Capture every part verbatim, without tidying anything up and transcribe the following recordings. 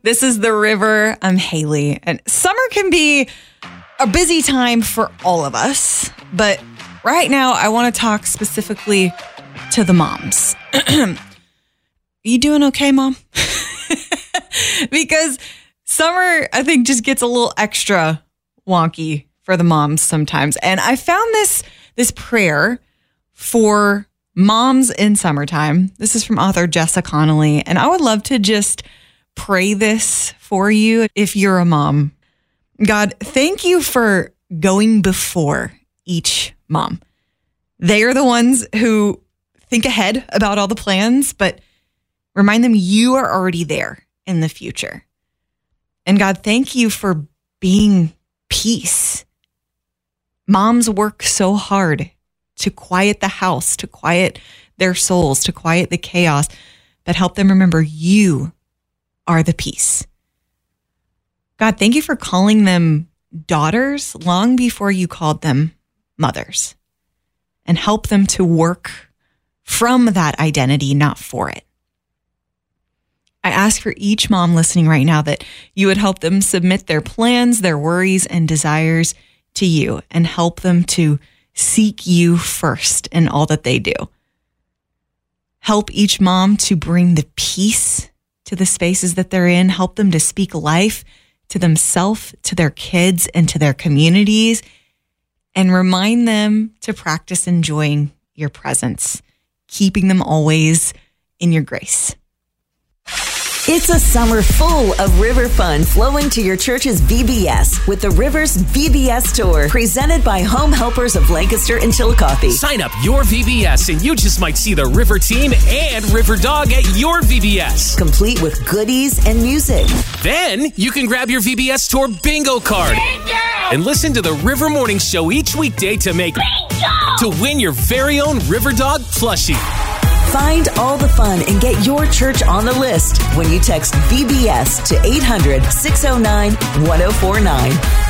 This is The River. I'm Haley. And summer can be a busy time for all of us. But right now, I want to talk specifically to the moms. You doing okay, Mom? Because summer, I think, just gets a little extra wonky for the moms sometimes. And I found this, this prayer for moms in summertime. This is from author Jessa Connolly. And I would love to just pray this for you if you're a mom. God, thank you for going before each mom. They are the ones who think ahead about all the plans, but remind them you are already there in the future. And God, thank you for being peace. Moms work so hard to quiet the house, to quiet their souls, to quiet the chaos, but help them remember you are the peace. God, thank you for calling them daughters long before you called them mothers, and help them to work from that identity, not for it. I ask for each mom listening right now that you would help them submit their plans, their worries, and desires to you, and help them to seek you first in all that they do. Help each mom to bring the peace to the spaces that they're in. Help them to speak life to themselves, to their kids, and to their communities. And remind them to practice enjoying your presence, keeping them always in your grace. It's a summer full of river fun flowing to your church's V B S with the Rivers V B S Tour, presented by Home Helpers of Lancaster and Chillicothe. Sign up your V B S and you just might see the River Team and River Dog at your V B S. Complete with goodies and music. Then you can grab your V B S Tour bingo card bingo! and listen to the River Morning Show each weekday to make bingo! to win your very own River Dog plushie. Find all the fun and get your church on the list when you text V B S to eight hundred, six oh nine, one oh four nine.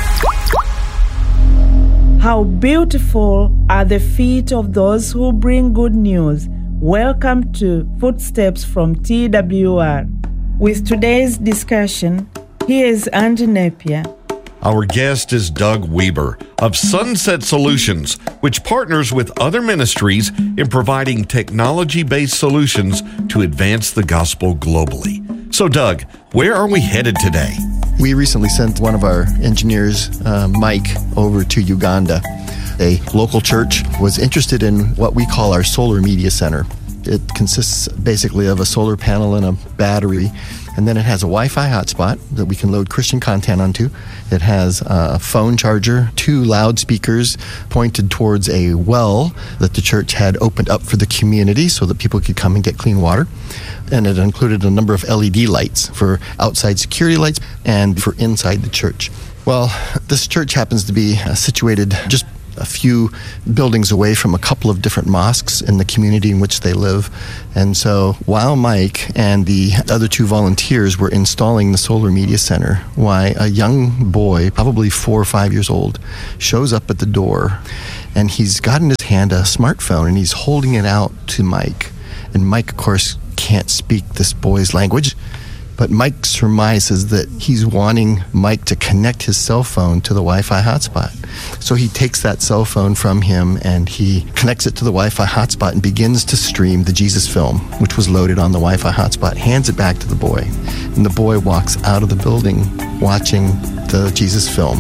How beautiful are the feet of those who bring good news. Welcome to Footsteps from T W R. With today's discussion, here is Andy Napier. Our guest is Doug Weber of Sunset Solutions, which partners with other ministries in providing technology-based solutions to advance the gospel globally. So, Doug, where are we headed today? We recently sent one of our engineers, uh, Mike, over to Uganda. A local church was interested in what we call our solar media center. It consists basically of a solar panel and a battery, and then it has a Wi-Fi hotspot that we can load Christian content onto. It has a phone charger, two loudspeakers pointed towards a well that the church had opened up for the community so that people could come and get clean water. And it included a number of L E D lights for outside security lights and for inside the church. Well, this church happens to be situated just a few buildings away from a couple of different mosques in the community in which they live. And so while Mike and the other two volunteers were installing the solar media center, why a young boy, probably four or five years old, shows up at the door, and he's got in his hand a smartphone and he's holding it out to Mike. And Mike, of course, can't speak this boy's language, but Mike surmises that he's wanting Mike to connect his cell phone to the Wi-Fi hotspot. So he takes that cell phone from him and he connects it to the Wi-Fi hotspot and begins to stream the Jesus film, which was loaded on the Wi-Fi hotspot, hands it back to the boy. And the boy walks out of the building watching the Jesus film.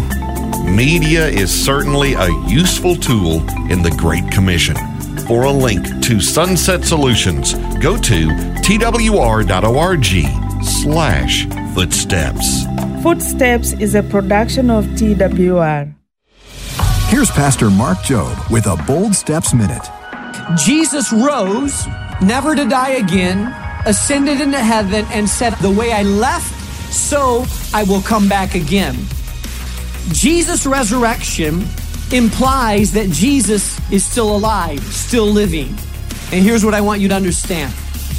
Media is certainly a useful tool in the Great Commission. For a link to Sunset Solutions, go to twr.org slash footsteps. Footsteps is a production of T W R. Here's Pastor Mark Jobe with a Bold Steps Minute. Jesus rose, never to die again, ascended into heaven, and said, "The way I left, so I will come back again." Jesus' resurrection implies that Jesus is still alive, still living. And here's what I want you to understand.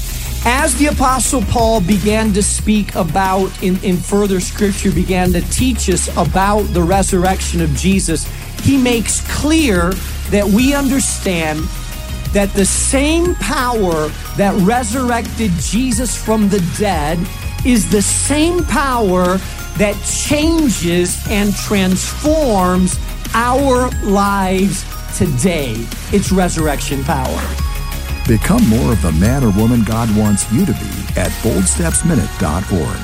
As the Apostle Paul began to speak about, in, in further scripture, began to teach us about the resurrection of Jesus, he makes clear that we understand that the same power that resurrected Jesus from the dead is the same power that changes and transforms our lives today. It's resurrection power. Become more of the man or woman God wants you to be at bold steps minute dot org.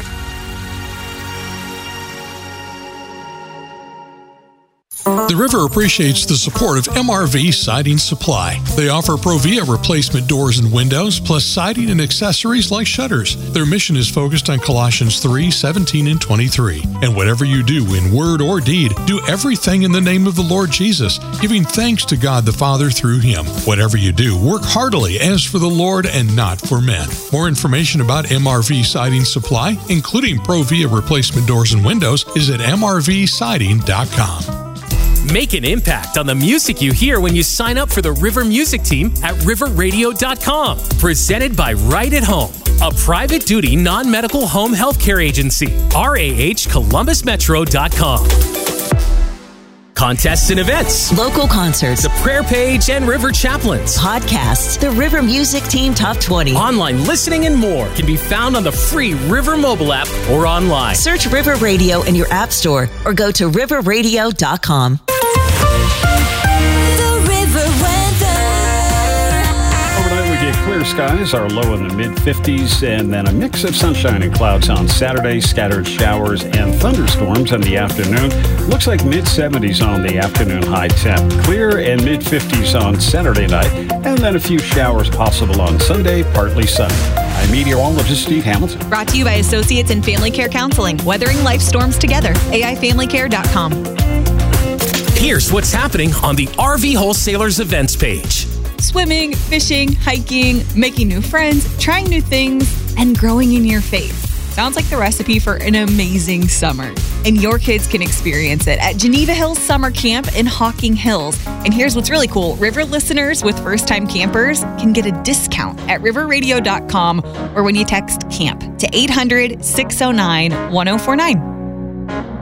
The River appreciates the support of M R V Siding Supply. They offer Provia replacement doors and windows, plus siding and accessories like shutters. Their mission is focused on Colossians three, seventeen, and twenty-three. And whatever you do in word or deed, do everything in the name of the Lord Jesus, giving thanks to God the Father through Him. Whatever you do, work heartily as for the Lord and not for men. More information about M R V Siding Supply, including Provia replacement doors and windows, is at m r v siding dot com. Make an impact on the music you hear when you sign up for the River Music Team at river radio dot com. Presented by Right at Home, a private duty non-medical home health care agency. R A H Columbus Metro dot com. Contests and events, Local concerts, the prayer page, and River Chaplains. podcasts, the River Music Team Top twenty. Online listening and more can be found on the free River mobile app or online. Search River Radio in your app store or go to river radio dot com. Overnight we get clear skies, our low in the mid fifties, and then a mix of sunshine and clouds on Saturday, scattered showers and thunderstorms in the afternoon. Looks like mid seventies on the afternoon high temp. Clear and mid fifties on Saturday night, and then a few showers possible on Sunday, partly sunny. I'm meteorologist Steve Hamilton. Brought to you by Associates in Family Care Counseling, weathering life storms together. A I family care dot com. Here's what's happening on the R V Wholesalers events page. Swimming, fishing, hiking, making new friends, trying new things, and growing in your faith. Sounds like the recipe for an amazing summer. And your kids can experience it at Geneva Hills Summer Camp in Hocking Hills. And here's what's really cool. River listeners with first-time campers can get a discount at river radio dot com or when you text CAMP to eight hundred, six oh nine, one oh four nine.